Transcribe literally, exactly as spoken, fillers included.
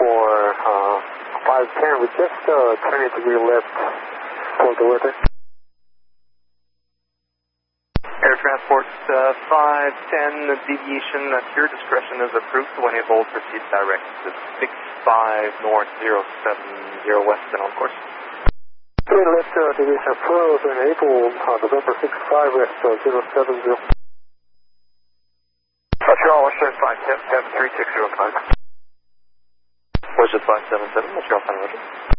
for uh, five ten, we just uh, turn it to the left for the weather. Air Transport uh, five ten, deviation at your discretion is approved. When you hold, proceed direct to six five north zero seven zero west and on course. Okay, left uh, deviation approved and able, uh, November six five west uh, zero seven zero. Montreal, Western five ten, seven three six zero five. Western five seven seven, Montreal, San Roger.